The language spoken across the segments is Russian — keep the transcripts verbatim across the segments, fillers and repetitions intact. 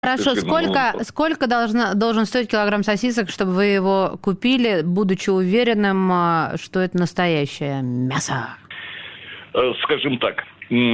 Хорошо, сколько, сколько должна, должен стоить килограмм сосисок, чтобы вы его купили, будучи уверенным, что это настоящее мясо? Скажем так,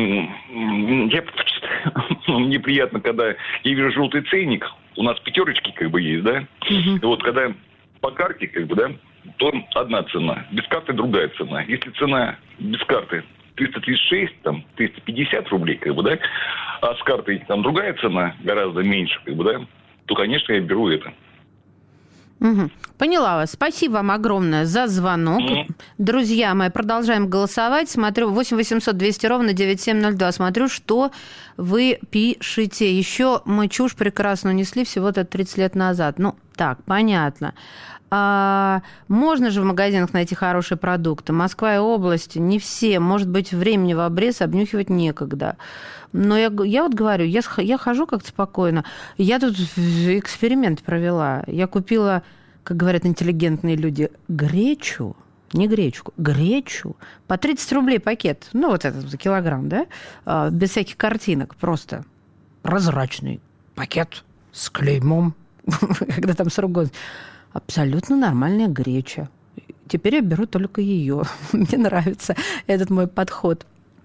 я, мне приятно, когда я вижу желтый ценник, у нас пятерочки как бы есть, да? Угу. И вот когда по карте, как бы, да, то одна цена, без карты другая цена. Если цена без карты триста тридцать шесть, там, триста пятьдесят рублей, как бы, да, а с картой там другая цена, гораздо меньше, как бы, да, то, конечно, я беру это. Угу. Поняла вас. Спасибо вам огромное за звонок. Mm-hmm. Друзья мои, продолжаем голосовать. Смотрю, восемь восемьсот двести ровно девяносто семь ноль два. Смотрю, что вы пишете. Еще мы чушь прекрасную несли всего-то тридцать лет назад. Ну, так, понятно. А, можно же в магазинах найти хорошие продукты. Москва и область, не все. Может быть, времени в обрез, обнюхивать некогда. Но я, я вот говорю, я, я хожу как-то спокойно. Я тут эксперимент провела. Я купила, как говорят интеллигентные люди, гречу, не гречку, гречу по тридцать рублей пакет. Ну, вот этот за килограмм, да? Без всяких картинок, просто прозрачный пакет с клеймом, когда там срок годности. Абсолютно нормальная греча. Теперь я беру только ее. Мне нравится этот мой подход.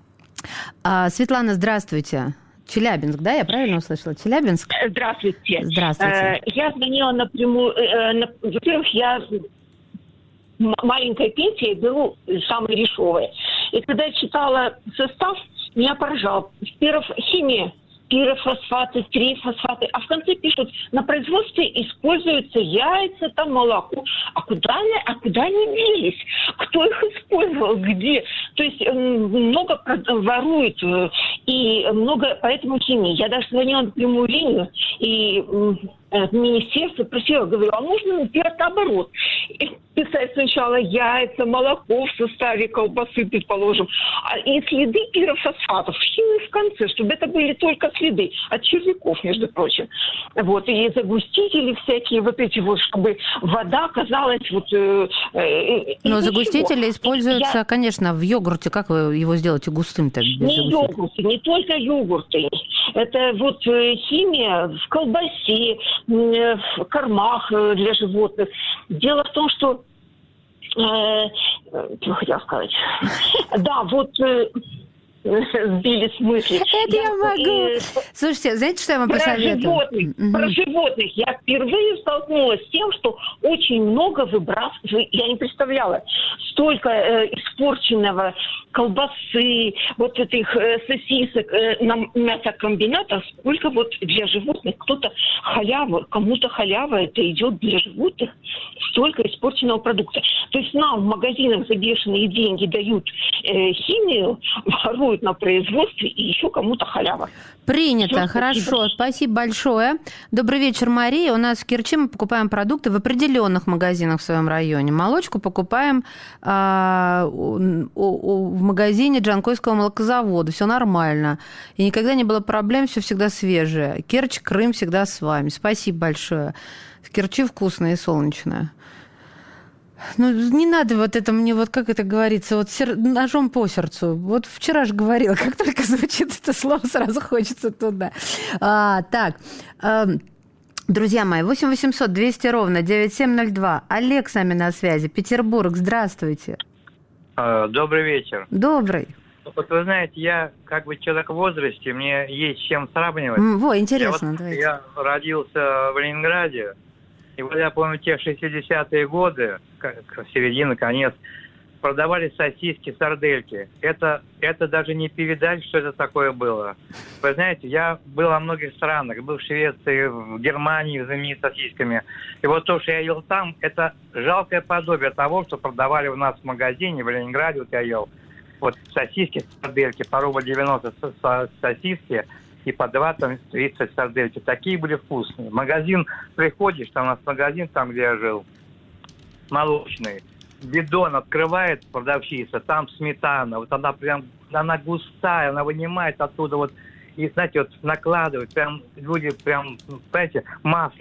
А, Светлана, здравствуйте. Челябинск, да? Я правильно услышала? Челябинск? Здравствуйте. Здравствуйте. Я звонила напрямую. Во-первых, я маленькой пенсией беру самые дешевые. И когда я читала состав, меня поражало. Во-первых, химия. Пирофосфаты, трифосфаты, а в конце пишут, на производстве используются яйца, там молоко. А куда они, а куда они делись? Кто их использовал? Где? То есть много воруют и много поэтому химии. Я даже звонила на прямую линию и в министерство просила, говорю, а можно, например, наоборот, писать сначала яйца, молоко в составе колбасы, предположим, и следы пирофосфатов, химию в конце, чтобы это были только следы от червяков, между прочим. Вот, и загустители всякие, вот эти вот, чтобы вода казалась вот... Э, э, Но загустители используются, я... конечно, в йогурте. Как вы его сделаете густым-то? Не йогурты, не только йогурты. Это вот химия в колбасе, в кормах для животных. Дело в том, что... Э, что хотела сказать? Да, вот... сбили с мысли. Это я, я могу. И... Слушайте, знаете, что я вам про посоветую? Животных, угу. Про животных. Я впервые столкнулась с тем, что очень много выбрасывают. Я не представляла. Столько э, испорченного колбасы, вот этих э, сосисок э, на мясокомбинатах, сколько вот для животных. Кто-то халява, кому-то халява, это идет для животных. Столько испорченного продукта. То есть нам в магазинах за бешеные деньги дают э, химию, воруют на производстве и еще кому-то халява. Принято. Все, хорошо. Спасибо. Спасибо большое. Добрый вечер, Мария. У нас в Керчи мы покупаем продукты в определенных магазинах в своем районе. Молочку покупаем а, у, у, в магазине Джанкойского молокозавода. Все нормально. И никогда не было проблем, все всегда свежее. Керчь, Крым всегда с вами. Спасибо большое. В Керчи вкусное и солнечное. Ну, не надо вот это мне, вот как это говорится, вот сер... ножом по сердцу. Вот вчера же говорила, как только звучит это слово, сразу хочется туда. А, так, а, друзья мои, восемь восемьсот двести ровно девяносто семь ноль два. Олег с нами на связи, Петербург, здравствуйте. Добрый вечер. Добрый. Вот вы знаете, я как бы человек в возрасте, мне есть с чем сравнивать. Во, интересно, я, вот, давайте. Я родился в Ленинграде. И вот я помню, те шестидесятые годы, середина, конец, продавали сосиски, сардельки. Это, это даже не передать, что это такое было. Вы знаете, я был во многих странах, был в Швеции, в Германии, знаменитой сосисками. И вот то, что я ел там, это жалкое подобие того, что продавали у нас в магазине в Ленинграде. Вот я ел вот сосиски, сардельки, по рубль девяносто сосиски, и по два, там, тридцать сардельки. Такие были вкусные. Магазин, приходишь, там у нас магазин, там, где я жил, молочный. Бидон открывает продавщица, там сметана. Вот она прям, она густая, она вынимает оттуда вот, и, знаете, вот накладывает, прям люди прям, знаете, масло.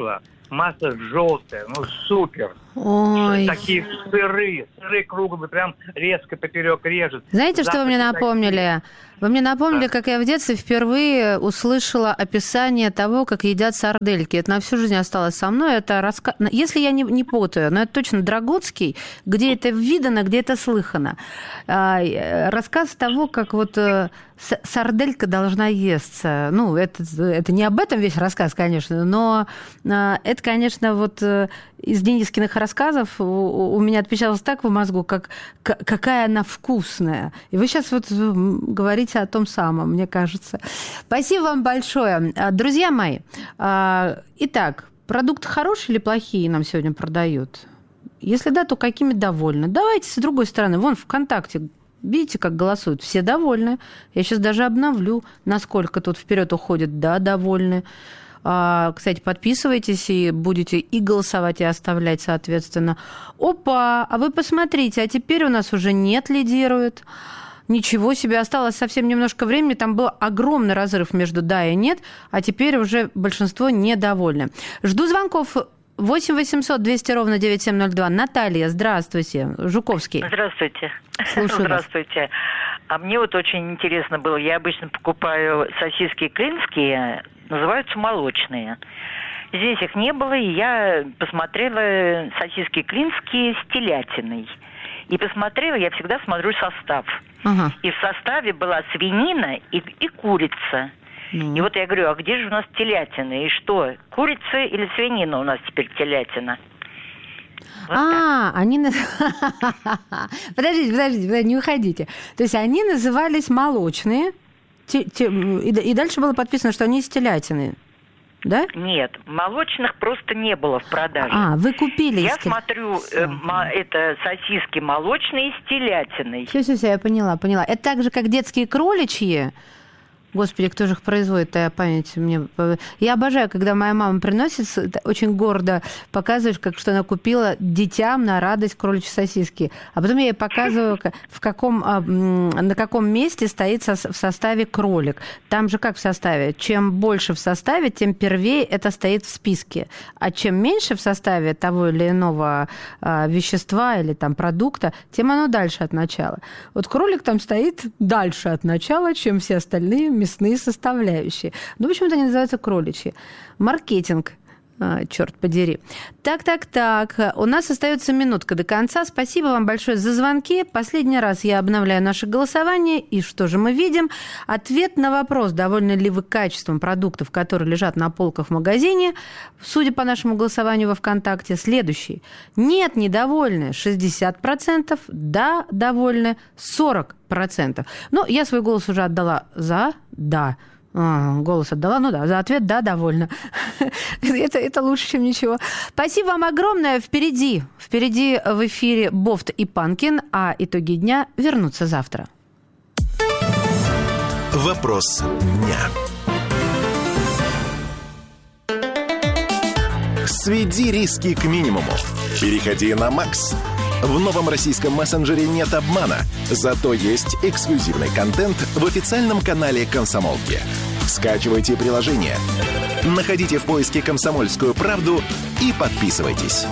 масса желтая, ну супер. Ой. Такие сыры, сыры круглые, прям резко поперек режет. Знаете, что вы мне напомнили? Такие. Вы мне напомнили, Да. как я в детстве впервые услышала описание того, как едят сардельки. Это на всю жизнь осталось со мной. Это раска... Если я не, не путаю, но это точно Драгоцкий, где это видано, где это слыхано. Рассказ того, как вот сарделька должна естся. Ну, это, это не об этом весь рассказ, конечно, но это, конечно, вот из Денискиных рассказов у меня отпечаталось так в мозгу, как какая она вкусная. И вы сейчас вот говорите о том самом, мне кажется. Спасибо вам большое. Друзья мои, итак, продукты хорошие или плохие нам сегодня продают? Если да, то какими довольны? Давайте с другой стороны. Вон ВКонтакте, видите, как голосуют? Все довольны. Я сейчас даже обновлю, насколько тут вперед уходит. Да, довольны. Кстати, подписывайтесь и будете и голосовать, и оставлять, соответственно. Опа, а вы посмотрите, а теперь у нас уже нет лидирует. Ничего себе, осталось совсем немножко времени, там был огромный разрыв между да и нет, а теперь уже большинство недовольны. Жду звонков. восемь восемьсот двести ровно девять семь ноль два. Наталья, здравствуйте. Жуковский. Здравствуйте. Слушаю Здравствуйте. вас. А мне вот очень интересно было, я обычно покупаю сосиски клинские, называются молочные. Здесь их не было, и я посмотрела сосиски клинские с телятиной. И посмотрела, я всегда смотрю состав. Ага. И в составе была свинина и, и курица. Ну. И вот я говорю, а где же у нас телятина? И что, курица или свинина у нас теперь телятина? Вот а, они... Подождите, подождите, подождите, не уходите. То есть они назывались молочные, и дальше было подписано, что они из телятины, да? Нет, молочных просто не было в продаже. А, вы купили. Я из тел... смотрю, э, м- это сосиски молочные с телятиной. Все, все, все, я поняла, поняла. Это так же, как детские кроличьи. Господи, кто же их производит, я память мне... Я обожаю, когда моя мама приносит, очень гордо показываешь, как что она купила детям на радость кроличьи сосиски. А потом я ей показываю, в каком, на каком месте стоит в составе кролик. Там же как в составе? Чем больше в составе, тем первее это стоит в списке. А чем меньше в составе того или иного вещества или там продукта, тем оно дальше от начала. Вот кролик там стоит дальше от начала, чем все остальные мясные составляющие. Ну, почему-то они называются кроличьи. Маркетинг, а, черт подери. Так, так, так. У нас остается минутка до конца. Спасибо вам большое за звонки. Последний раз я обновляю наше голосование. И что же мы видим? Ответ на вопрос, довольны ли вы качеством продуктов, которые лежат на полках в магазине, судя по нашему голосованию во ВКонтакте, следующий. Нет, недовольны шестьдесят процентов. Да, довольны сорок процентов. Ну, я свой голос уже отдала за «да». А, голос отдала, ну да, за ответ «да», довольна. это, это лучше, чем ничего. Спасибо вам огромное. Впереди, впереди в эфире Бофт и Панкин, а итоги дня вернутся завтра. Вопрос дня. Сведи риски к минимуму. Переходи на Макс. В новом российском мессенджере нет обмана, зато есть эксклюзивный контент в официальном канале «Комсомолки». Скачивайте приложение, находите в поиске «Комсомольскую правду» и подписывайтесь.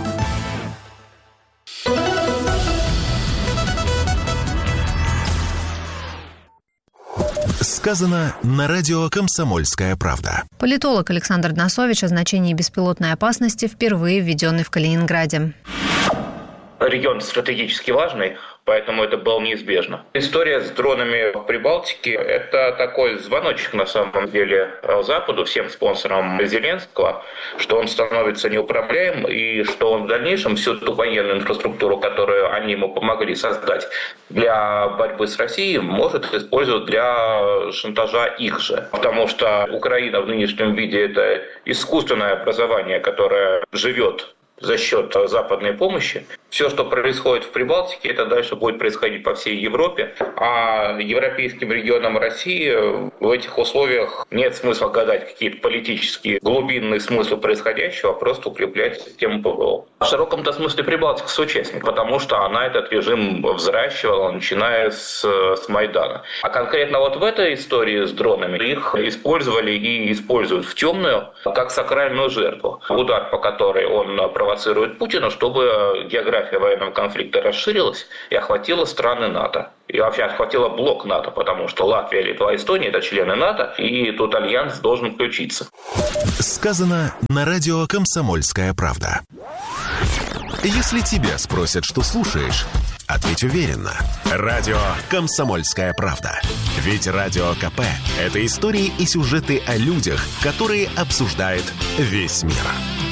Сказано на радио «Комсомольская правда». Политолог Александр Дносович о значении беспилотной опасности, впервые введенный в Калининграде. Регион стратегически важный, поэтому это было неизбежно. История с дронами в Прибалтике – это такой звоночек, на самом деле, Западу, всем спонсорам Зеленского, что он становится неуправляем и что он в дальнейшем всю ту военную инфраструктуру, которую они ему помогли создать для борьбы с Россией, может использовать для шантажа их же. Потому что Украина в нынешнем виде – это искусственное образование, которое живет за счет западной помощи. Все, что происходит в Прибалтике, это дальше будет происходить по всей Европе. А европейским регионам России в этих условиях нет смысла гадать какие-то политические глубинные смыслы происходящего, а просто укреплять систему ПВО. В широком-то смысле Прибалтика соучастник, потому что она этот режим взращивала, начиная с, с Майдана. А конкретно вот в этой истории с дронами их использовали и используют в темную, как сакральную жертву. Удар, по которой он провоцирует Путина, чтобы география военного конфликта расширилась и охватила страны НАТО. И вообще охватила блок НАТО, потому что Латвия, Литва, Эстония – это члены НАТО, и тут альянс должен включиться. Сказано на радио «Комсомольская правда». Если тебя спросят, что слушаешь, ответь уверенно. Радио «Комсомольская правда». Ведь Радио КП – это истории и сюжеты о людях, которые обсуждает весь мир.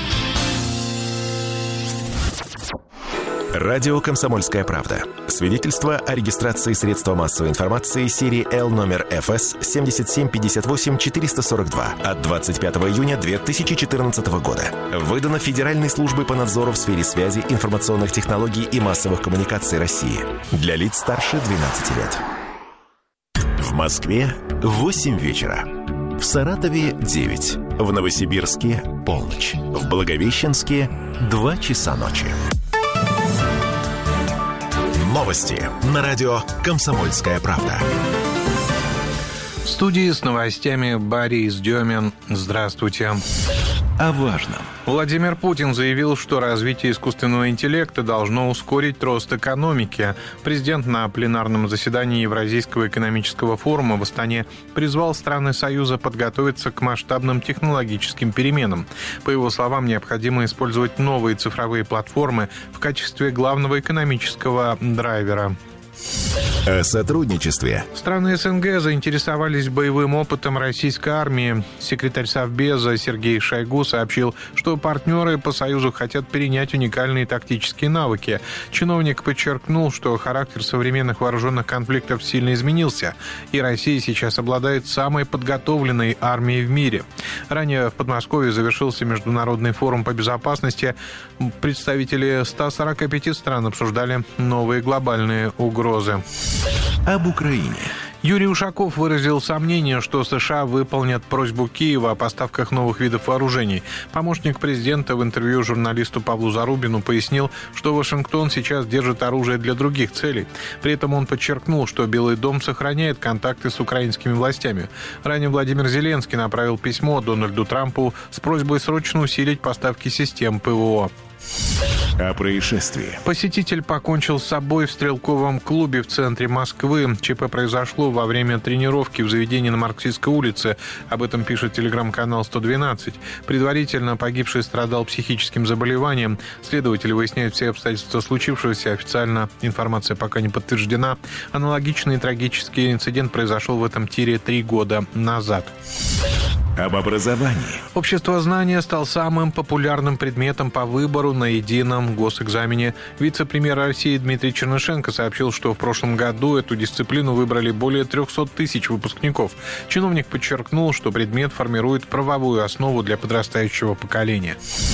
Радио «Комсомольская правда». Свидетельство о регистрации средства массовой информации серии Л номер эф эс семь семь пять восемь четыре сорок два от двадцать пятого июня две тысячи четырнадцатого года. Выдано Федеральной службой по надзору в сфере связи, информационных технологий и массовых коммуникаций России. Для лиц старше двенадцати лет. В Москве восемь вечера. В Саратове девять. В Новосибирске полночь. В Благовещенске два часа ночи. Новости на радио «Комсомольская правда». В студии с новостями Борис Демин. Здравствуйте. О важном. Владимир Путин заявил, что развитие искусственного интеллекта должно ускорить рост экономики. Президент на пленарном заседании Евразийского экономического форума в Астане призвал страны Союза подготовиться к масштабным технологическим переменам. По его словам, необходимо использовать новые цифровые платформы в качестве главного экономического драйвера. О сотрудничестве. Страны СНГ заинтересовались боевым опытом российской армии. Секретарь Совбеза Сергей Шойгу сообщил, что партнеры по Союзу хотят перенять уникальные тактические навыки. Чиновник подчеркнул, что характер современных вооруженных конфликтов сильно изменился, и Россия сейчас обладает самой подготовленной армией в мире. Ранее в Подмосковье завершился Международный форум по безопасности. Представители ста сорока пяти стран обсуждали новые глобальные угрозы. Об Украине. Юрий Ушаков выразил сомнение, что США выполнят просьбу Киева о поставках новых видов вооружений. Помощник президента в интервью журналисту Павлу Зарубину пояснил, что Вашингтон сейчас держит оружие для других целей. При этом он подчеркнул, что Белый дом сохраняет контакты с украинскими властями. Ранее Владимир Зеленский направил письмо Дональду Трампу с просьбой срочно усилить поставки систем ПВО. О происшествии. Посетитель покончил с собой в стрелковом клубе в центре Москвы. ЧП произошло во время тренировки в заведении на Марксистской улице. Об этом пишет телеграм-канал сто двенадцать. Предварительно погибший страдал психическим заболеванием. Следователи выясняют все обстоятельства случившегося. Официально информация пока не подтверждена. Аналогичный трагический инцидент произошел в этом тире три года назад. Об образовании. Общество знания стал самым популярным предметом по выбору на едином госэкзамене. Вице-премьер России Дмитрий Чернышенко сообщил, что в прошлом году эту дисциплину выбрали более триста тысяч выпускников. Чиновник подчеркнул, что предмет формирует правовую основу для подрастающего поколения.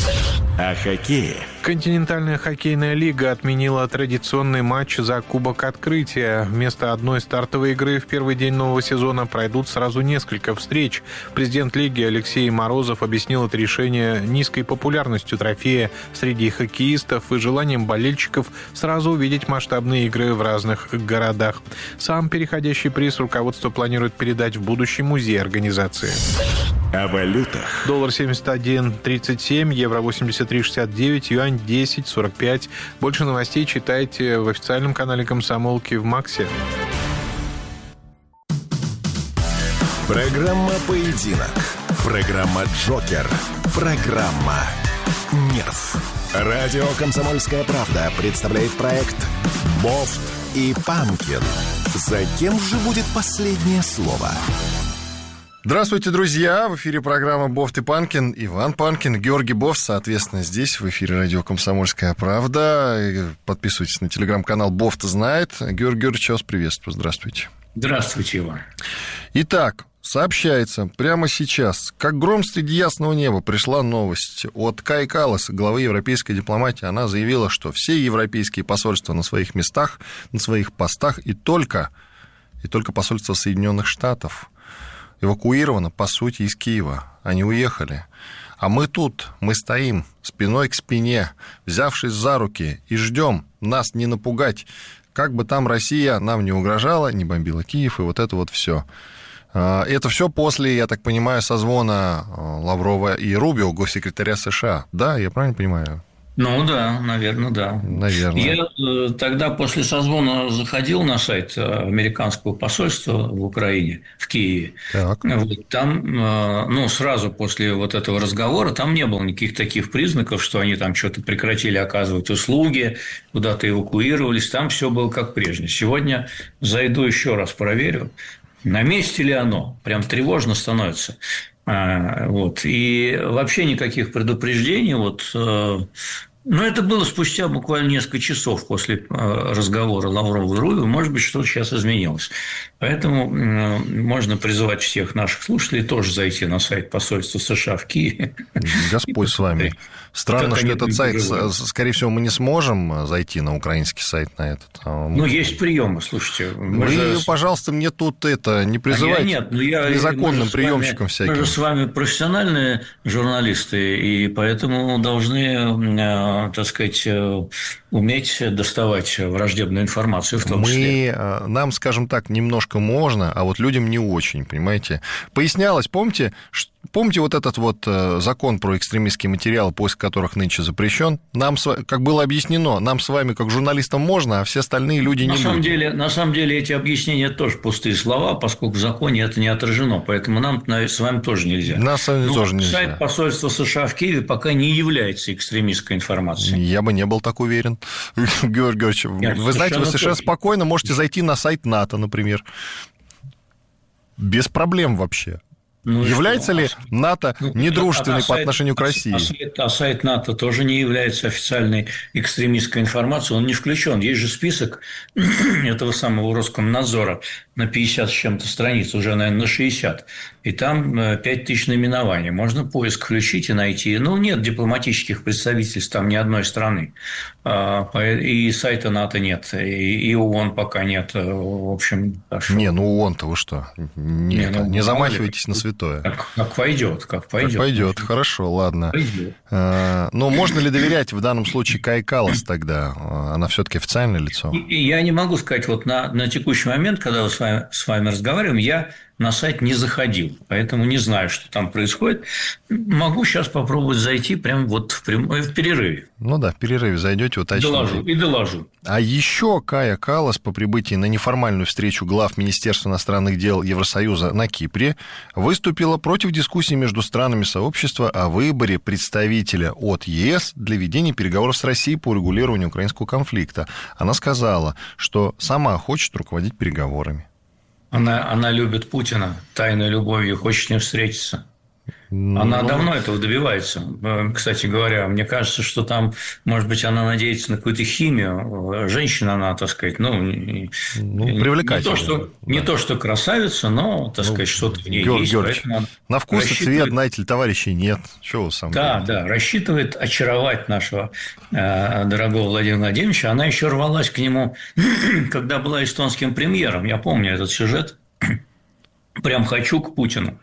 О хоккее. Континентальная хоккейная лига отменила традиционный матч за Кубок Открытия. Вместо одной стартовой игры в первый день нового сезона пройдут сразу несколько встреч. Президент лиги Алексей Морозов объяснил это решение низкой популярностью трофея среди хоккеистов и желанием болельщиков сразу увидеть масштабные игры в разных городах. Сам переходящий приз руководство планирует передать в будущий музей организации. О валютах. Доллар семьдесят один тридцать семь, евро восемьдесят три шестьдесят девять, юань десять сорок пять. Больше новостей читайте в официальном канале «Комсомолки» в Максе. Программа «Поединок». Программа «Джокер». Программа «Нерв». Радио «Комсомольская правда» представляет проект «Бофт и Панкин». За кем же будет последнее слово? Здравствуйте, друзья! В эфире программа «Бофт и Панкин». Иван Панкин, Георгий Бофт, соответственно, здесь, в эфире радио «Комсомольская правда». Подписывайтесь на телеграм-канал «Бофт знает». Георгий Георгиевич, вас приветствую. Здравствуйте. Здравствуйте, Иван. Итак, сообщается прямо сейчас, как гром среди ясного неба, пришла новость от Каи Каллас, главы европейской дипломатии. Она заявила, что все европейские посольства на своих местах, на своих постах, и только, и только посольство Соединенных Штатов эвакуировано, по сути, из Киева. Они уехали. А мы тут, мы стоим спиной к спине, взявшись за руки, и ждем нас не напугать, как бы там Россия нам не угрожала, не бомбила Киев, и вот это вот все. Это все после, я так понимаю, созвона Лаврова и Рубио, госсекретаря США. Да, я правильно понимаю? Ну да, наверное, да. Наверное. Я тогда после созвона заходил на сайт американского посольства в Украине, в Киеве. Так. Вот, там, ну, сразу после вот этого разговора, там не было никаких таких признаков, что они там что-то прекратили оказывать услуги, куда-то эвакуировались, там все было как прежде. Сегодня зайду еще раз проверю, на месте ли оно, прям тревожно становится. Вот. И вообще никаких предупреждений. Вот, но это было спустя буквально несколько часов после разговора Лаврова и Рубио. Может быть, что-то сейчас изменилось. Поэтому можно призывать всех наших слушателей тоже зайти на сайт посольства США в Киеве. Господь с вами. Странно, что этот сайт, скорее всего, мы не сможем зайти на украинский сайт на этот. Ну, есть приемы, слушайте. Вы, же... пожалуйста, мне тут это не призывайте а я нет, ну, я, к незаконным приемщикам всяким. Мы же с вами профессиональные журналисты, и поэтому должны, так сказать, уметь доставать враждебную информацию в том мы, числе. Нам, скажем так, немножко можно, а вот людям не очень, понимаете. Пояснялось, помните, помните вот этот вот закон про экстремистские материалы, поиск которых нынче запрещен? Нам, как было объяснено, нам с вами, как журналистам, можно, а все остальные люди на не самом люди. Деле, на самом деле эти объяснения тоже пустые слова, поскольку в законе это не отражено, поэтому нам с вами тоже нельзя. Нас с вами Но тоже нельзя. Сайт посольства США в Киеве пока не является экстремистской информацией. Я бы не был так уверен. Георгий Георгиевич, Нет, вы знаете, вы совершенно точно. Спокойно можете зайти на сайт НАТО, например. Без проблем вообще. Ну, является ли НАТО ну, недружественной а, а по сайт, отношению к России? А сайт, а сайт НАТО тоже не является официальной экстремистской информацией, он не включен. Есть же список этого самого Роскомнадзора на пятьдесят с чем-то страниц, уже, наверное, на шестьдесят. И там пять тысяч наименований. Можно поиск включить и найти. Ну, нет дипломатических представительств там ни одной страны. И сайта НАТО нет, и ООН пока нет. В общем, так что... Не, ну ООН-то вы что? Не, не, ну, не замахивайтесь на святое. Как, как пойдет, как пойдет. Как пойдет, хорошо, ладно. Пойдет. А, но можно ли доверять в данном случае Каи Каллас тогда? Она все-таки официальное лицо? И я не могу сказать, вот на, на текущий момент, когда мы с вами, с вами разговариваем, я на сайт не заходил, поэтому не знаю, что там происходит. Могу сейчас попробовать зайти прямо вот в, прям... в перерыве. Ну да, в перерыве зайдете, уточните. Доложу и доложу. А еще Кая Каллас по прибытии на неформальную встречу глав Министерства иностранных дел Евросоюза на Кипре выступила против дискуссии между странами сообщества о выборе представителя от ЕС для ведения переговоров с Россией по урегулированию украинского конфликта. Она сказала, что сама хочет руководить переговорами. Она, она любит Путина тайной любовью, хочет с ним встретиться. Она ну... давно этого добивается. Кстати говоря, мне кажется, что там, может быть, она надеется на какую-то химию. Женщина она, так сказать, ну, ну привлекательная. Не то, что, да. не то, что красавица, но, так сказать, ну, что-то в ней Георгий есть. Георгиевич, на вкус и цвет, знаете, товарищей нет. Чего вы сам Да, говорите? да, рассчитывает очаровать нашего э, дорогого Владимира Владимировича. Она еще рвалась к нему, когда была эстонским премьером. Я помню этот сюжет. Прям хочу к Путину.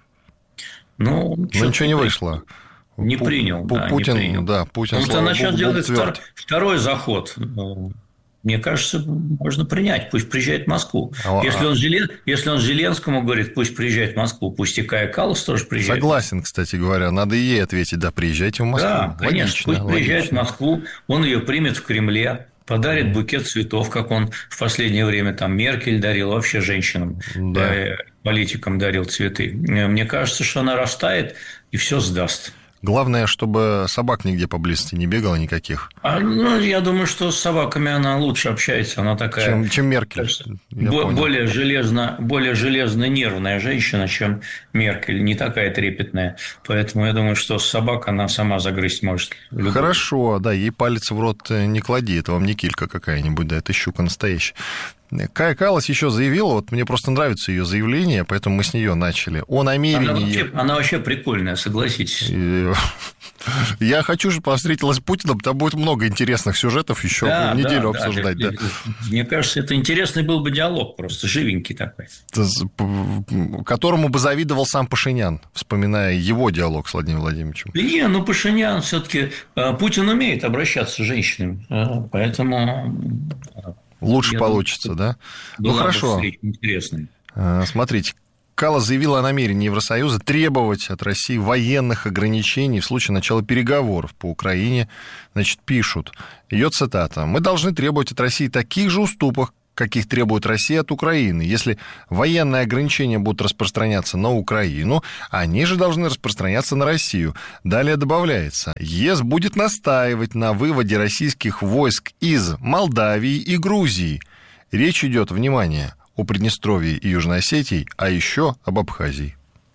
Ну, Но ничего не вышло. Не принял, Пу- да, Путин, не принял. да, Путин, Потому что она сейчас Богу, делает втор, тверд. второй заход. Мне кажется, можно принять, пусть приезжает в Москву. А, если, он Желен... если он Зеленскому говорит, пусть приезжает в Москву, пусть и Кая Каллас тоже приезжает. Согласен, кстати говоря, надо и ей ответить, да, приезжайте в Москву. Да, конечно, логично, пусть логично. приезжает в Москву, он ее примет в Кремле, подарит букет цветов, как он в последнее время там Меркель дарил, вообще женщинам, да. политикам дарил цветы. Мне кажется, что она растает и все сдаст. Главное, чтобы собак нигде поблизости не бегало никаких. А, ну, я думаю, что с собаками она лучше общается. Она такая... Чем, чем Меркель. Бо- более, железно, более железно-нервная женщина, чем Меркель. Не такая трепетная. Поэтому я думаю, что с собак она сама загрызть может. Любовь. Хорошо, да, ей палец в рот не клади. Это вам не килька какая-нибудь, да, это щука настоящая. Кая Каллас еще заявила, вот мне просто нравится ее заявление, поэтому мы с нее начали, о намерении... Она вообще, она вообще прикольная, согласитесь. Я хочу же повстретилась с Путиным, там будет много интересных сюжетов еще да, неделю да, обсуждать. Да. Да. Мне кажется, это интересный был бы диалог, просто живенький такой. Которому бы завидовал сам Пашинян, вспоминая его диалог с Владимиром Владимировичем. Да не, ну Пашинян все-таки... Путин умеет обращаться с женщинами, поэтому... Лучше Я получится, думаю, да? Ну, хорошо. Интересный. Смотрите, Каллас заявила о намерении Евросоюза требовать от России военных ограничений в случае начала переговоров по Украине. Значит, пишут, ее цитата, «Мы должны требовать от России таких же уступок, каких требует Россия от Украины. Если военные ограничения будут распространяться на Украину, они же должны распространяться на Россию». Далее добавляется, ЕС будет настаивать на выводе российских войск из Молдавии и Грузии. Речь идет, внимание, о Приднестровье и Южной Осетии, а еще об Абхазии.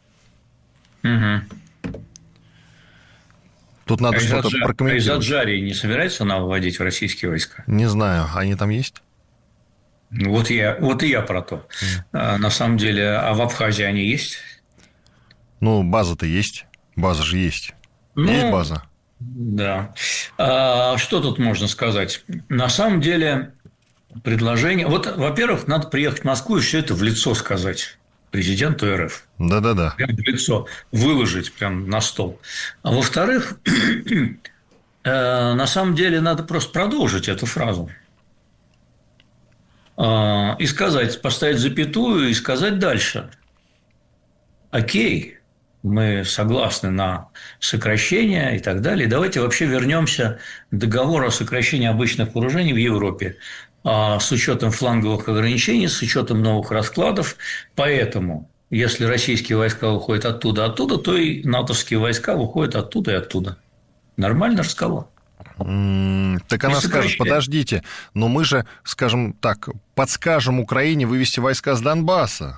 Угу. Тут надо а что-то из прокомментировать. А из Аджарии не собирается она выводить в российские войска? Не знаю, они там есть? Вот, я, вот и я про то. Mm. На самом деле, а в Абхазии они есть? Ну, база-то есть. База же есть. Ну, есть база. Да. А, что тут можно сказать? На самом деле, предложение... Вот, во-первых, надо приехать в Москву и все это в лицо сказать президенту эр эф. Да-да-да. Прям в лицо. Выложить прям на стол. А во-вторых, на самом деле, надо просто продолжить эту фразу. И сказать, поставить запятую и сказать дальше. Окей, мы согласны на сокращение и так далее. Давайте вообще вернемся к договору о сокращении обычных вооружений в Европе с учетом фланговых ограничений, с учетом новых раскладов. Поэтому, если российские войска выходят оттуда, оттуда, то и натовские войска выходят оттуда и оттуда. Нормальный разговор. Так она скажет, подождите, но мы же, скажем так, подскажем Украине вывести войска с Донбасса.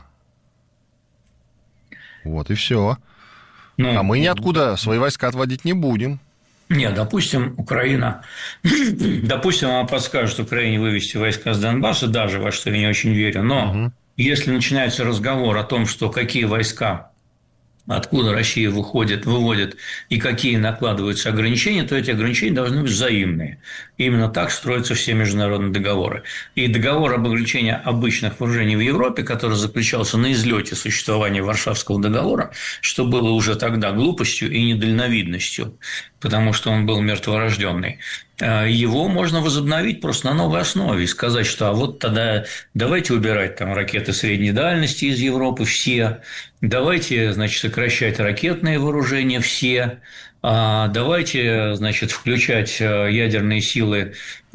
Вот и все. Ну, а мы ниоткуда свои войска отводить не будем. Нет, допустим, Украина... допустим, она подскажет Украине вывести войска с Донбасса, даже во что я не очень верю, но угу. если начинается разговор о том, что какие войска... откуда Россия выходит, выводит и какие накладываются ограничения, то эти ограничения должны быть взаимные. И именно так строятся все международные договоры. И договор об ограничении обычных вооружений в Европе, который заключался на излете существования Варшавского договора, что было уже тогда глупостью и недальновидностью, потому что он был мертворожденный, его можно возобновить просто на новой основе и сказать, что а вот тогда давайте убирать там ракеты средней дальности из Европы все, давайте, значит, сокращать ракетные вооружения все, давайте, значит, включать ядерные силы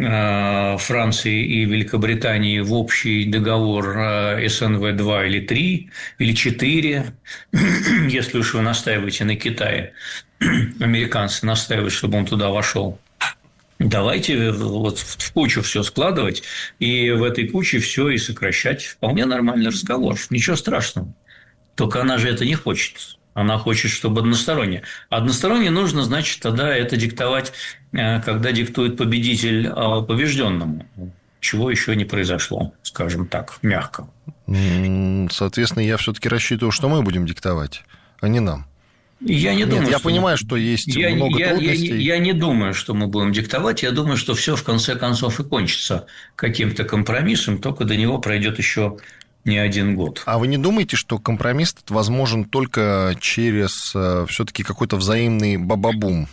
Франции и Великобритании в общий договор эс эн вэ два или три или четыре, если уж вы настаиваете на Китае, американцы настаивают, чтобы он туда вошел. Давайте вот в кучу все складывать и в этой куче все и сокращать. Вполне нормальный разговор, ничего страшного. Только она же это не хочет. Она хочет, чтобы односторонне. Односторонне нужно, значит, тогда это диктовать, когда диктует победитель побежденному. Чего еще не произошло, скажем так, мягко. Соответственно, я все-таки рассчитываю, что мы будем диктовать, а не нам. Я не Нет, думаю, я что понимаю, мы... что есть я, много я, трудностей. Я, я не думаю, что мы будем диктовать. Я думаю, что все в конце концов и кончится каким-то компромиссом, только до него пройдет еще не один год. А вы не думаете, что компромисс возможен только через все-таки какой-то взаимный бабабум?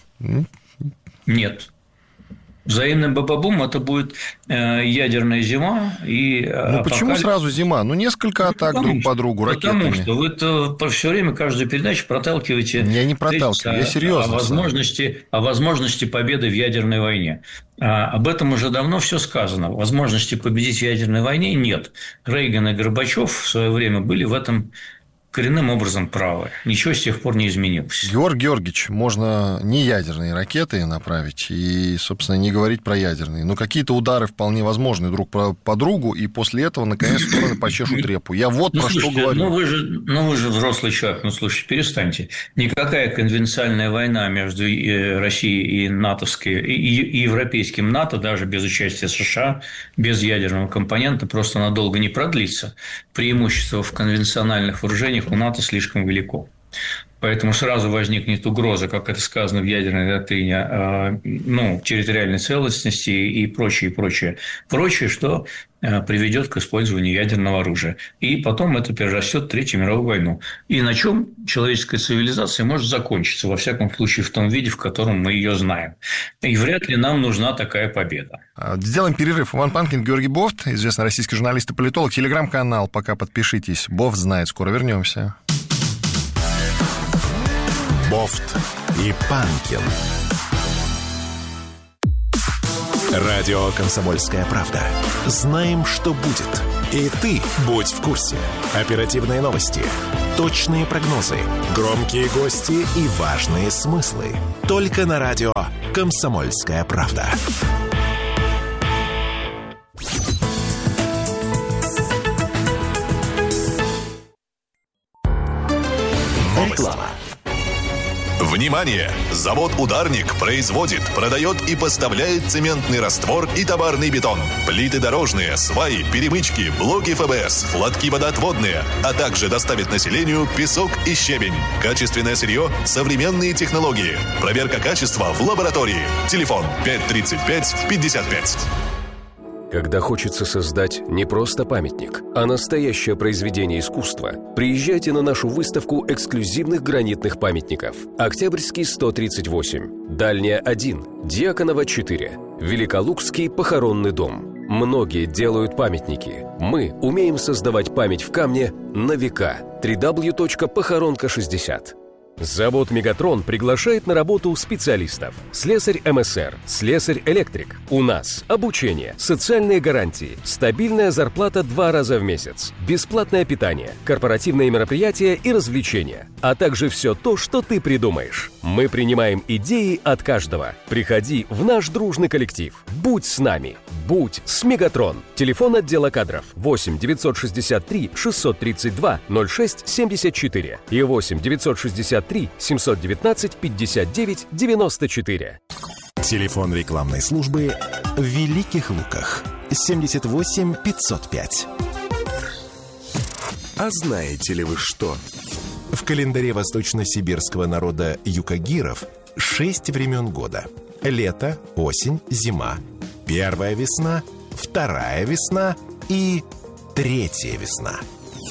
Нет. Взаимный бабабум – это будет ядерная зима и Ну, почему сразу зима? Ну, несколько ну, атак друг по другу ракетами. Потому что вы -то все время каждую передачу проталкиваете… Я не проталкиваю, я серьезно. О возможности, о возможности победы в ядерной войне. А об этом уже давно все сказано. Возможности победить в ядерной войне нет. Рейган и Горбачев в свое время были в этом коренным образом правы. Ничего с тех пор не изменилось. Георгий Георгиевич, можно не ядерные ракеты направить и, собственно, не говорить про ядерные. Но какие-то удары вполне возможны друг по другу, и после этого, наконец, стороны почешут репу. Я вот ну, про слушайте, что говорю. Ну вы, же, ну, вы же взрослый человек. Ну, слушайте, перестаньте. Никакая конвенциальная война между Россией и натовской, и европейским НАТО, даже без участия США, без ядерного компонента, просто надолго не продлится. Преимущество в конвенциональных вооружениях у НАТО слишком велико. Поэтому сразу возникнет угроза, как это сказано в ядерной доктрине, ну, территориальной целостности и прочее, прочее, прочее, что приведет к использованию ядерного оружия. И потом это перерастет в Третью мировую войну. И на чем человеческая цивилизация может закончиться, во всяком случае, в том виде, в котором мы ее знаем. И вряд ли нам нужна такая победа. Сделаем перерыв. Иван Панкин, Георгий Бофт, известный российский журналист и политолог. Телеграм-канал, пока подпишитесь. Бофт знает. Скоро вернемся. Бофт и Панкин. Радио «Комсомольская правда». Знаем, что будет. И ты будь в курсе. Оперативные новости, точные прогнозы, громкие гости и важные смыслы. Только на радио «Комсомольская правда». Реклама. Внимание! Завод «Ударник» производит, продает и поставляет цементный раствор и товарный бетон, плиты дорожные, сваи, перемычки, блоки эф бэ эс, лотки водоотводные, а также доставит населению песок и щебень. Качественное сырье, современные технологии. Проверка качества в лаборатории. Телефон пять тридцать пять пятьдесят пять. Когда хочется создать не просто памятник, а настоящее произведение искусства, приезжайте на нашу выставку эксклюзивных гранитных памятников. Октябрьский сто тридцать восемь, Дальняя один, Дьяконова четыре, Великолукский похоронный дом. Многие делают памятники. Мы умеем создавать память в камне на века. дабл ю дабл ю дабл ю точка похоронка шестьдесят. Завод «Мегатрон» приглашает на работу специалистов. Слесарь эм эс эр, слесарь-электрик. У нас обучение, социальные гарантии, стабильная зарплата два раза в месяц, бесплатное питание, корпоративные мероприятия и развлечения, а также все то, что ты придумаешь. Мы принимаем идеи от каждого. Приходи в наш дружный коллектив. Будь с нами. Будь с «Мегатрон». Телефон отдела кадров восемь девятьсот шестьдесят три шестьсот тридцать два ноль шесть семьдесят четыре и восемь девятьсот шестьдесят три семьсот девятнадцать пятьдесят девять девяносто четыре. Телефон рекламной службы в Великих Луках семьдесят восемь пятьсот пять. А знаете ли вы что? В календаре восточно-сибирского народа юкагиров шесть времен года. Лето, осень, зима. Первая весна, вторая весна и третья весна.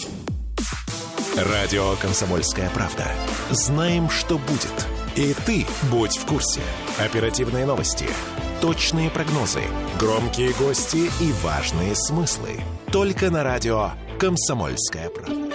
Радио «Комсомольская правда». Знаем, что будет. И ты будь в курсе. Оперативные новости, точные прогнозы, громкие гости и важные смыслы. Только на радио «Комсомольская правда».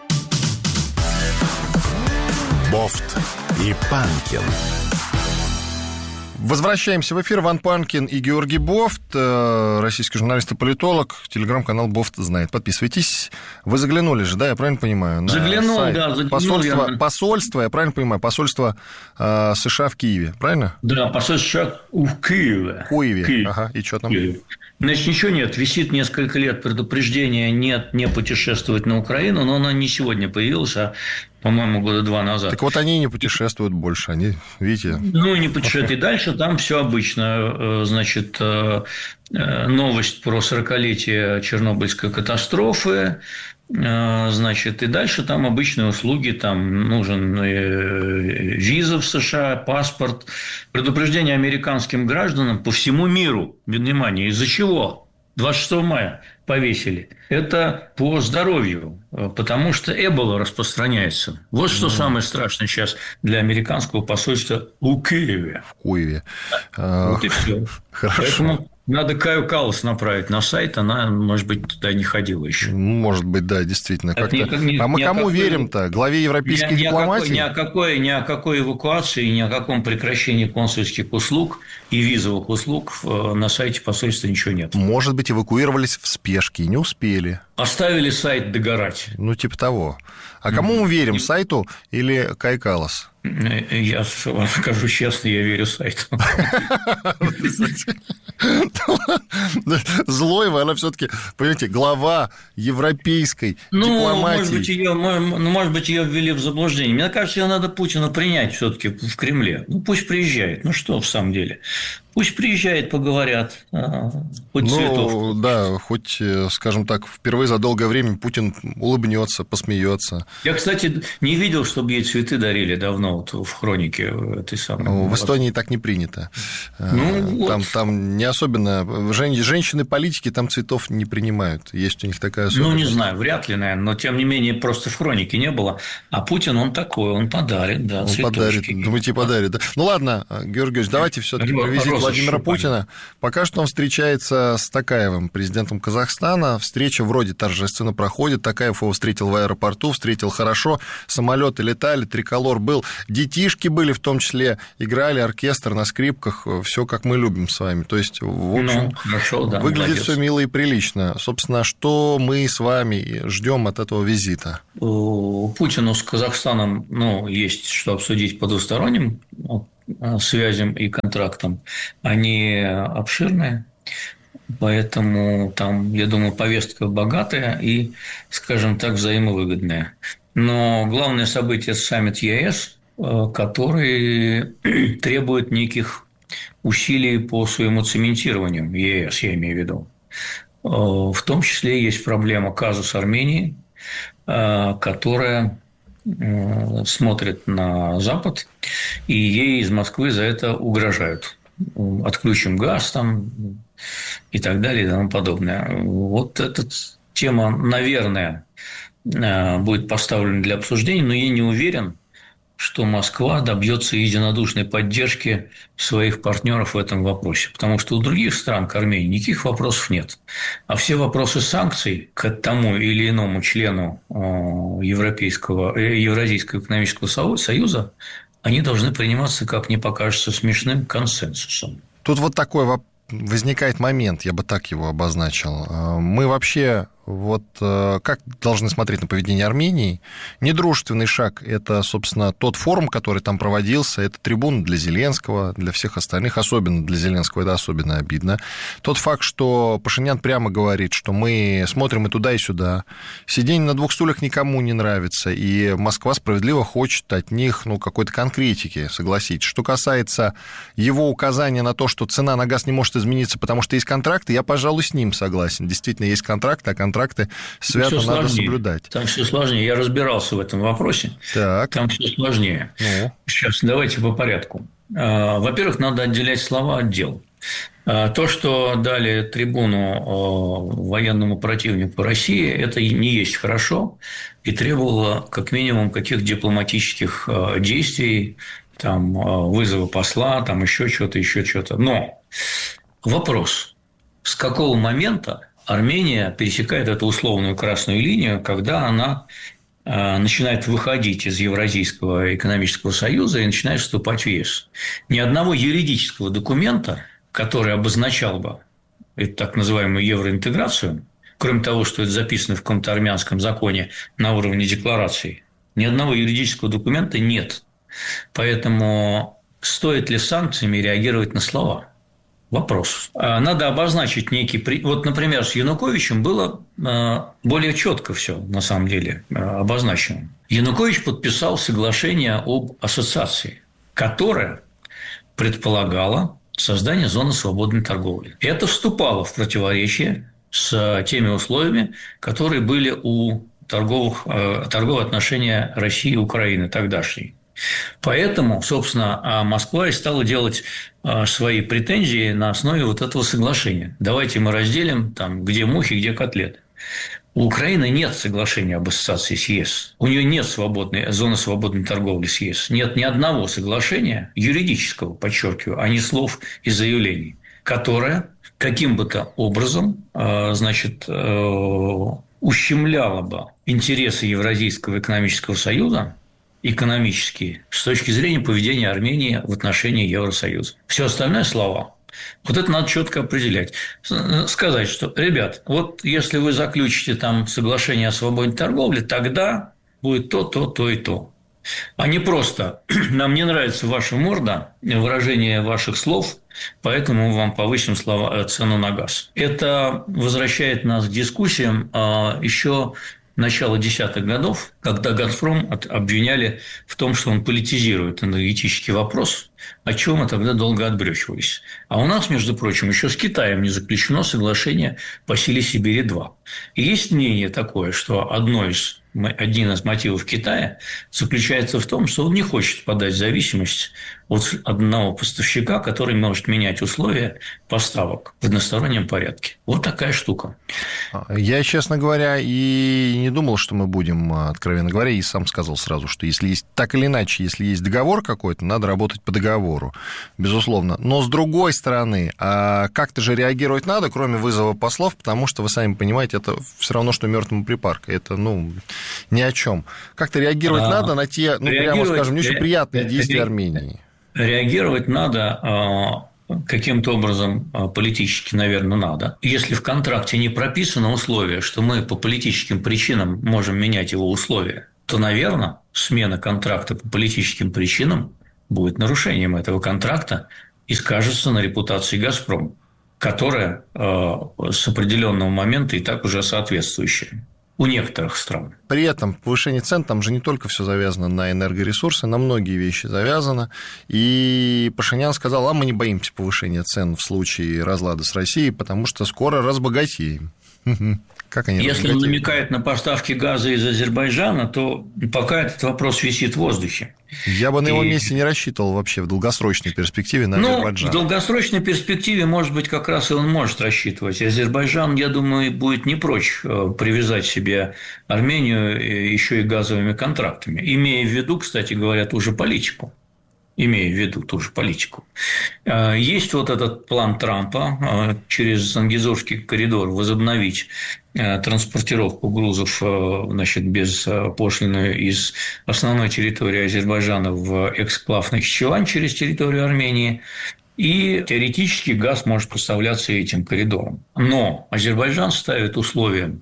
Бофт и Панкин. Возвращаемся в эфир. Иван Панкин и Георгий Бофт, российский журналист и политолог. Телеграм-канал Бофт знает. Подписывайтесь. Вы заглянули же, да, я правильно понимаю? На заглянул, сайт. да. Заглянул посольство, я. посольство, я правильно понимаю, посольство э, США в Киеве, правильно? Да, посольство США в Киеве. В Киеве, Киев. ага. И что там? Киев. Значит, ничего нет. Висит несколько лет предупреждение нет, не путешествовать на Украину, но оно не сегодня появилось, а, по-моему, года два назад. Так вот они не путешествуют больше, они, видите... Ну, не путешествуют. И дальше там все обычно. Значит, новость про сорокалетие Чернобыльской катастрофы. Значит, и дальше там обычные услуги, там нужен виза в США, паспорт, предупреждение американским гражданам по всему миру. Внимание, из-за чего двадцать шестого мая повесили? Это по здоровью, потому что эбола распространяется. Вот что mm. самое страшное сейчас для американского посольства в Киеве. В Киеве. Вот и все. Хорошо. Поэтому Надо Каю Каллас направить на сайт, она, может быть, туда не ходила еще. Может быть, да, действительно. Как-то... Ни, а мы кому какой... верим-то? Главе европейской ни, дипломатии? Ни о, какой, ни о какой эвакуации, ни о каком прекращении консульских услуг и визовых услуг на сайте посольства ничего нет. Может быть, эвакуировались в спешке и не успели. Оставили сайт догорать. Ну, типа того. А кому mm-hmm. мы верим, сайту или Кай Каллас? Я скажу честно, я верю сайту. Злой вы, она все-таки, понимаете, глава европейской дипломатии. Может быть, ее, может быть, ее ввели в заблуждение. Мне кажется, ее надо Путину принять все-таки в Кремле. Ну, пусть приезжает. Ну, что в самом деле? Пусть приезжает, поговорят, хоть ну, цветов. Да, хоть, скажем так, впервые за долгое время Путин улыбнется, посмеется. Я, кстати, не видел, чтобы ей цветы дарили давно вот в хронике этой самой. В Эстонии так не принято. Ну, там, вот. там не особенно... Женщины-политики там цветов не принимают. Есть у них такая особенность. Ну, не знаю, вряд ли, наверное. Но, тем не менее, просто в хронике не было. А Путин, он такой, он подарит, да, он цветочки. Подарит, думаете, подарит, да? Ну, ладно, Георгий Георгиевич, давайте все-таки про визит Владимира Путина. Пока что он встречается с Токаевым, президентом Казахстана. Встреча вроде торжественно проходит. Токаев его встретил в аэропорту, встретил хорошо. Самолеты летали, триколор был. Детишки были, в том числе, играли, оркестр на скрипках. Все как мы любим с вами. То есть, в общем, ну, хорошо, да, выглядит молодец. Все мило и прилично. Собственно, что мы с вами ждем от этого визита? Путину с Казахстаном, ну, есть что обсудить по двусторонним связям и контрактам. Они обширные, поэтому там, я думаю, повестка богатая и, скажем так, взаимовыгодная. Но главное событие – саммит ЕС, который требует неких усилий по своему цементированию, ЕС, я имею в виду. В том числе есть проблема казус Армении, которая смотрит на Запад, и ей из Москвы за это угрожают. Отключим газ там и так далее и тому подобное. Вот эта тема, наверное, будет поставлена для обсуждения, но я не уверен, что Москва добьется единодушной поддержки своих партнеров в этом вопросе. Потому что у других стран к Армении никаких вопросов нет. А все вопросы санкций к тому или иному члену Европейского, Евразийского экономического союза, они должны приниматься, как мне покажется, смешным консенсусом. Тут вот такой возникает момент, я бы так его обозначил. Мы вообще... Вот как должны смотреть на поведение Армении? Недружественный шаг – это, собственно, тот форум, который там проводился, это трибуна для Зеленского, для всех остальных, особенно для Зеленского, это особенно обидно. Тот факт, что Пашинян прямо говорит, что мы смотрим и туда, и сюда. Сидение на двух стульях никому не нравится, и Москва справедливо хочет от них, ну, какой-то конкретики, согласитесь. Что касается его указания на то, что цена на газ не может измениться, потому что есть контракты, я, пожалуй, с ним согласен. Действительно, есть контракты, а контракты Контракты свято надо сложнее. соблюдать. Там все сложнее. Я разбирался в этом вопросе. Так. Там все сложнее. Ну. Сейчас давайте по порядку. Во-первых, надо отделять слова от дел. То, что дали трибуну военному противнику России, это не есть хорошо и требовало как минимум каких-то дипломатических действий, там, вызова посла, там еще что-то, еще что-то. Но вопрос, с какого момента Армения пересекает эту условную красную линию, когда она начинает выходить из Евразийского экономического союза и начинает вступать в ЕС. Ни одного юридического документа, который обозначал бы эту так называемую евроинтеграцию, кроме того, что это записано в каком-то армянском законе на уровне декларации, ни одного юридического документа нет. Поэтому стоит ли санкциями реагировать на слова? Вопрос. Надо обозначить некий... Вот, например, с Януковичем было более четко все, на самом деле, обозначено. Янукович подписал соглашение об ассоциации, которое предполагало создание зоны свободной торговли. Это вступало в противоречие с теми условиями, которые были у торговых, торговых отношений России и Украины тогдашней. Поэтому, собственно, Москва и стала делать свои претензии на основе вот этого соглашения. Давайте мы разделим, там, где мухи, где котлеты. У Украины нет соглашения об ассоциации с ЕС. У нее нет свободной, зоны свободной торговли с ЕС. Нет ни одного соглашения, юридического, подчеркиваю, а не слов и заявлений, которое каким бы то образом, значит, ущемляло бы интересы Евразийского экономического союза, экономические, с точки зрения поведения Армении в отношении Евросоюза. Все остальное – слова. Вот это надо четко определять. Сказать, что, ребят, вот если вы заключите там соглашение о свободной торговле, тогда будет то, то, то и то. А не просто «нам не нравится ваша морда, выражение ваших слов, поэтому мы вам повысим слова, цену на газ». Это возвращает нас к дискуссиям еще начала десятых годов, когда «Газпром» обвиняли в том, что он политизирует энергетический вопрос, о чем мы тогда долго отбрёхивались. А у нас, между прочим, еще с Китаем не заключено соглашение по силе Сибири-два. И есть мнение такое, что одно из один из мотивов Китая заключается в том, что он не хочет подать в зависимость от одного поставщика, который может менять условия поставок в одностороннем порядке. Вот такая штука. Я, честно говоря, и не думал, что мы будем, откровенно говоря, и сам сказал сразу, что если есть так или иначе, если есть договор какой-то, надо работать по договору, безусловно. Но с другой стороны, как-то же реагировать надо, кроме вызова послов, потому что, вы сами понимаете, это все равно, что мертвому припарка. Это, ну, ни о чем. Как-то реагировать а, надо на те, ну, прямо скажем, не очень ре... приятные действия ре... Армении. Реагировать надо каким-то образом политически, наверное, надо. Если в контракте не прописано условие, что мы по политическим причинам можем менять его условия, то, наверное, смена контракта по политическим причинам будет нарушением этого контракта и скажется на репутации «Газпрома», которая с определенного момента и так уже соответствующая у некоторых стран. При этом повышение цен, там же не только все завязано на энергоресурсы, на многие вещи завязано. И Пашинян сказал, а мы не боимся повышения цен в случае разлада с Россией, потому что скоро разбогатеем. Как они Если он намекает на поставки газа из Азербайджана, то пока этот вопрос висит в воздухе. Я бы на его и... месте не рассчитывал вообще в долгосрочной перспективе на ну, Азербайджан. В долгосрочной перспективе, может быть, как раз и он может рассчитывать. Азербайджан, я думаю, будет не прочь привязать себе Армению еще и газовыми контрактами, имея в виду, кстати говоря, ту же политику. имея в виду ту же политику. Есть вот этот план Трампа через Зангезурский коридор возобновить транспортировку грузов, значит, без пошлины из основной территории Азербайджана в эксклав Нахичевань через территорию Армении. И теоретически газ может поставляться этим коридором. Но Азербайджан ставит условием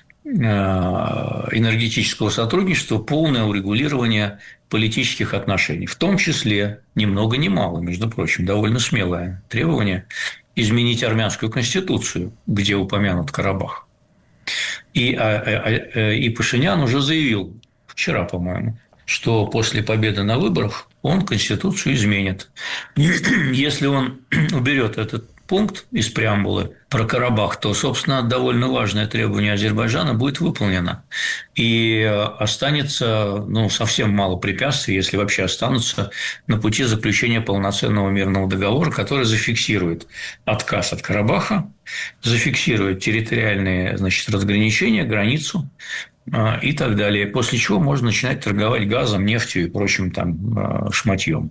энергетического сотрудничества полное урегулирование политических отношений, в том числе, ни много ни мало, между прочим, довольно смелое требование изменить армянскую конституцию, где упомянут Карабах. И, и Пашинян уже заявил вчера, по-моему, что после победы на выборах он конституцию изменит. Если он уберет этот пункт из преамбулы про Карабах, то, собственно, довольно важное требование Азербайджана будет выполнено. И останется, ну, совсем мало препятствий, если вообще останутся, на пути заключения полноценного мирного договора, который зафиксирует отказ от Карабаха, зафиксирует территориальные, значит, разграничения, границу и так далее. После чего можно начинать торговать газом, нефтью и прочим там шматьем.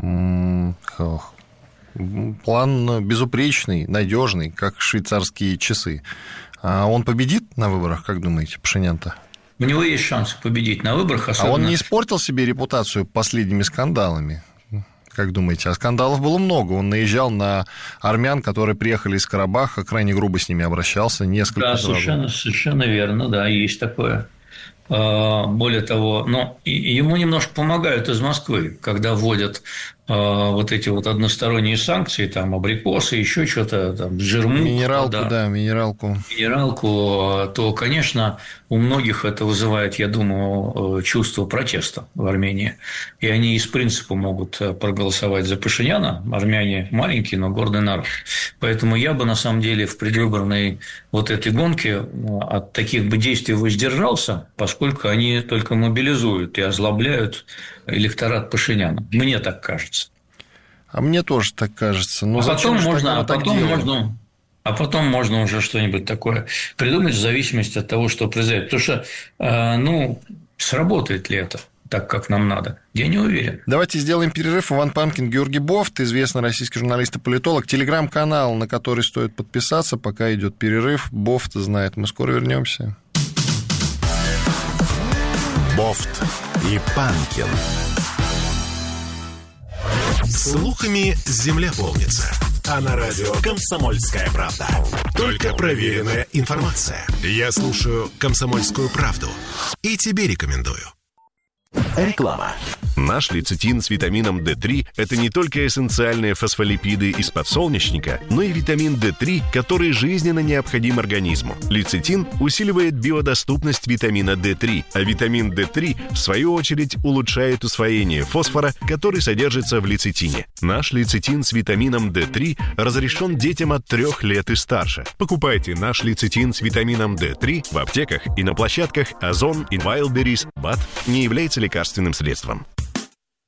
План безупречный, надежный, как швейцарские часы. А он победит на выборах, как думаете, Пашинян-то? У него есть шанс победить на выборах. Особенно... А он не испортил себе репутацию последними скандалами? Как думаете? А скандалов было много. Он наезжал на армян, которые приехали из Карабаха, крайне грубо с ними обращался. Несколько да, сразу. совершенно, совершенно верно, да, есть такое. Более того, ну, ему немножко помогают из Москвы, когда вводят вот эти вот односторонние санкции, там, абрикосы, еще что-то, там, жирмук. Минералку, да, да, минералку. Минералку, то, конечно, у многих это вызывает, я думаю, чувство протеста в Армении. И они из принципа могут проголосовать за Пашиняна. Армяне маленький, но гордый народ. Поэтому я бы, на самом деле, в предвыборной вот этой гонке от таких бы действий воздержался, поскольку они только мобилизуют и озлобляют электорат Пашиняна. Мне так кажется. А мне тоже так кажется. Но а зачем потом можно, а потом делаем? можно, а потом можно уже что-нибудь такое придумать в зависимости от того, что произойдет. Потому что, ну, сработает ли это? так, как нам надо? Я не уверен. Давайте сделаем перерыв. Иван Панкин, Георгий Бофт, известный российский журналист и политолог. Телеграм-канал, на который стоит подписаться, пока идет перерыв. Бофт знает. Мы скоро вернемся. Бофт и Панкин. Слухами земля полнится. А на радио «Комсомольская правда». Только проверенная информация. Я слушаю «Комсомольскую правду» и тебе рекомендую. Реклама. Наш лецитин с витамином дэ три – это не только эссенциальные фосфолипиды из подсолнечника, но и витамин дэ три, который жизненно необходим организму. Лецитин усиливает биодоступность витамина дэ три, а витамин дэ три, в свою очередь, улучшает усвоение фосфора, который содержится в лецитине. Наш лецитин с витамином дэ три разрешен детям от трех лет и старше. Покупайте наш лецитин с витамином дэ три в аптеках и на площадках Озон и Wildberries. БАД не является лекарственным средством.